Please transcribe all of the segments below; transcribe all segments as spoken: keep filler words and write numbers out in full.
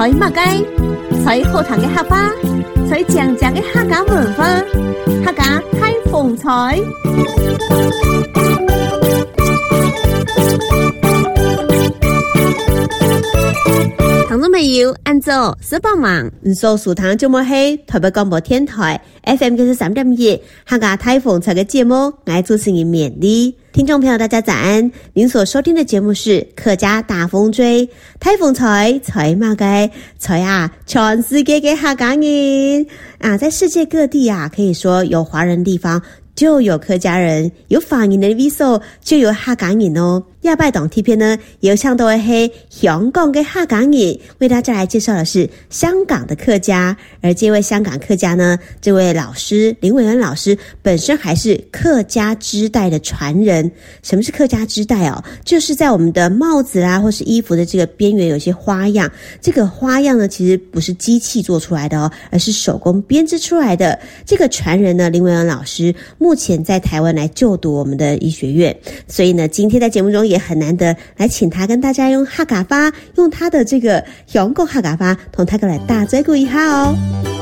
采物嘅，采好聽嘅客家，采正正嘅客家文化，客家太風采。聽眾朋友，按照十八萬，唔數數堂節目係台北廣播電台 F M 九十三點一客家太風采嘅節目，我主持人勉勵。聽眾朋友大家早安，您所收聽的節目是客家大風吹，太風采，采嘛嘅采啊，全世界嘅客家人啊，在世界各地啊，可以說有華人地方就有客家人，有方言的味素就有客家人哦。亞拜檔貼片呢，有唱到的係香港嘅客家人，為大家來介紹的是香港的客家。而這位香港客家呢，這位老師林偉恩老師本身還是客家織帶的傳人。什麼是客家織帶哦？就是在我們的帽子啦，或是衣服的這個邊緣有些花樣。這個花樣呢，其實不是機器做出來的哦，而是手工編織出來的。這個傳人呢，林偉恩老師目前在台灣來就讀我們的醫學院，所以呢，今天在節目中也很難得來請他跟大家用客家話，用他的這個香港客家話同大家來打招呼一下哦。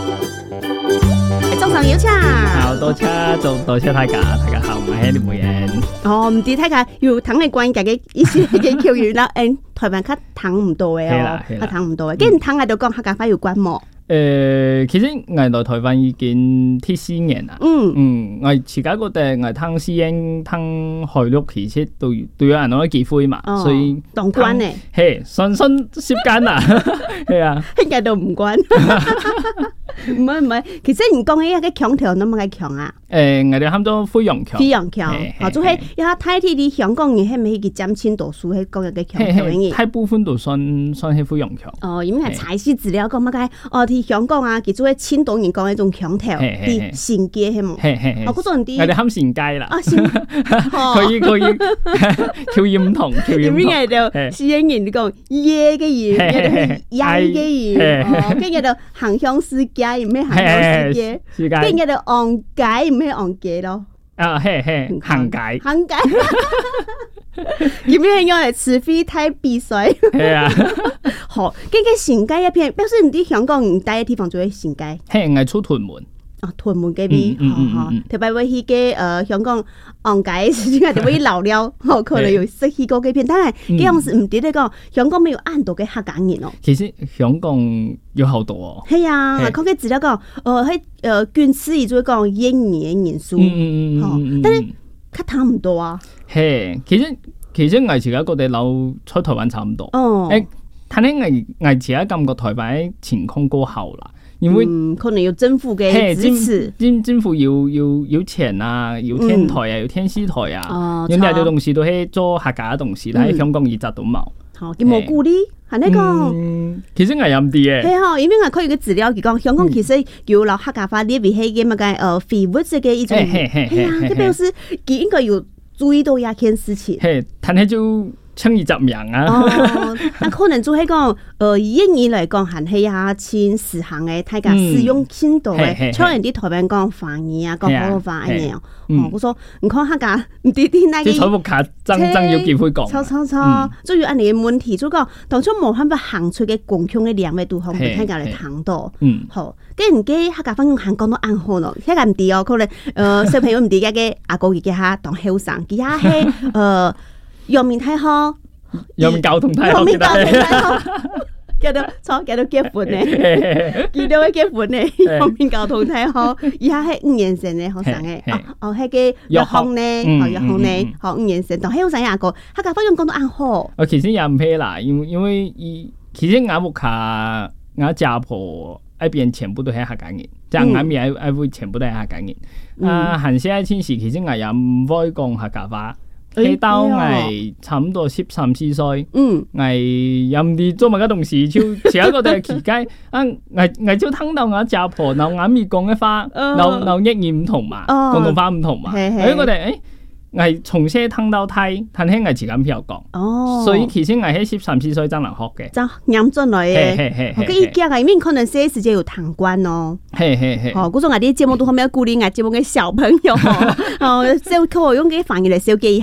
早上有請， 好多謝，做多謝大家，大家好，我係林偉恩。 哦，唔知大家有聽你關嘅嘅意思嘅橋語啦，誒，台灣較聽唔到嘅哦，較聽唔到嘅，跟住聽喺度講客家話有關冇？ 誒、呃，其實我來台灣已經第四年啦。嗯嗯，我自家覺得我聽師兄聽海陸其實都都有人攞機會嘛，哦、所以當關咧， 係順順時間啦，係啊， 應該都唔關。唔係唔係，其實你講嘅一個腔調，那麼嘅強啊？ 誒、呃，我哋喊做飛揚腔， 飛揚腔，哦，就係一下睇啲啲香港人係咪去佔清多數係講一個腔調嘅？ 大部分都算算係飛揚腔。 哦，因為係採取資料講乜嘅，哦，啲香港啊，其實係清東人講一種腔調，啲新界係冇，哦，嗰種啲， 我哋喊新界啦， 啊，新， 可以可以，口音唔同，口音唔同。 咁樣就私人人講耶嘅嘢，有啲耶嘅嘢，哦，跟住就行鄉世界。唔係行鄉世界，跟住就昂街，唔係昂街咯。 啊，係係行街， 行街。有冇人用嚟吃飛太比賽？ 係啊。 好，跟住新界一片，表示你啲香港人待嘅地方就係新界。 係我出屯門。 啊，屯門嗰邊，好好，特別會去嘅誒香港昂街，點解就會老了？好可能有識去過嗰邊，但係嗰樣時唔記得講香港沒有按到嘅客家人哦。 其實香港有好多哦。係啊，佢嘅資料講，誒喺誒軍師亦都會講英語元素， 嗯嗯嗯， 但係佢聽唔到啊。 係，其實其實我自己覺得老出台灣差唔多。 哦， 誒，但係我我自己感覺台灣情況過後啦。因為、 嗯、可能有政府嘅支持， 政政府有有有錢啊，有天台啊，嗯、有天視台啊，有啲東西都係做客家嘅東西，但係香港一直都冇。 好，佢冇鼓勵，係呢個。 其實我有啲嘅。係啊，因為我可以嘅資料佢講，香港其實有老客家話列為係嘅乜嘅誒非物質嘅一種。係啊，佢表示佢應該有注意到一件事情。 係，但係就。稱二十名啊！ 哦，那可能就係講，誒英語嚟講，係係啊，前時行嘅，大家使用先到嘅，超人啲台灣講方言啊，講普通話一樣。哦，我說唔講客家，唔啲啲那個。 啲財務卡真真要機會講。 錯錯錯，就要按你嘅問題，就講當初冇辦法行出嘅共享嘅兩位度行，俾大家嚟談到。嗯，好，跟住嘅客家方行講到暗號咯，客家唔啲哦，可能誒小朋友唔啲嘅阿哥嘅下當後生，佢下係誒。陽明太好， 陽明交通太好， 陽明交通太好，叫到錯，叫到結婚咧，見到嘅結婚咧，陽明交通太好，而家係五年生咧，學生嘅，哦，係嘅約康咧，哦，約康咧，學五年生，但係好生廿個，客家方言講到啱好。 我其實也唔係啦，因為因為其實我屋企我家婆嗰邊全部都係客家人，即係我面嗰邊全部都係客家人。啊，閒時喺天時，其實我也唔會講客家話。喺到我差唔多十三四歲，嗯，我又唔知做乜嘅東西，就前一個就係期間，啊，我我就聽到我家婆，然後我咪講嘅話，然後然後粵語唔同嘛，廣東話唔同嘛，所以我哋誒。我從小聽到睇，但係我自己票講，哦，所以其實我喺十三四歲真能學嘅， 就啱進來嘅。我嘅意見係，因可能些時間有談關咯，係係係。哦，嗰種我啲節目都可唔可以鼓勵我節目嘅小朋友，哦，即係可以用啲方言嚟小記。